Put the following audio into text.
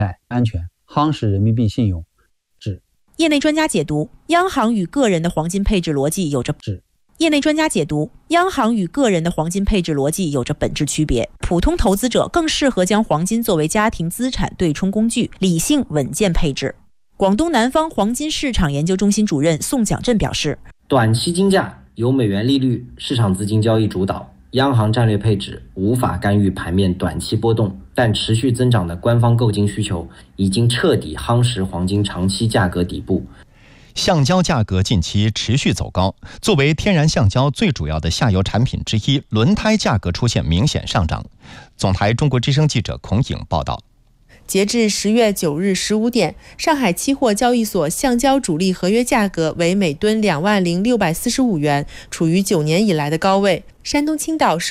安全，夯实人民币信用。 业内专家解读，央行与个人的黄金配置逻辑有着业内专家解读，央行与个人的黄金配置逻辑有着本质区别。普通投资者更适合将黄金作为家庭资产对冲工具，理性稳健配置。广东南方黄金市场研究中心主任宋蒋振表示， 短期金价由美元利率、市场资金交易主导，央行战略配置无法干预盘面短期波动，但持续增长的官方购金需求已经彻底夯实黄金长期价格底部。 橡胶价格近期持续走高，作为天然橡胶最主要的下游产品之一，轮胎价格出现明显上涨。总台中国之声记者孔颖报道。 截至10月9日15点，上海期货交易所橡胶主力合约价格为每吨20645元，处于9年以来的高位。山东青岛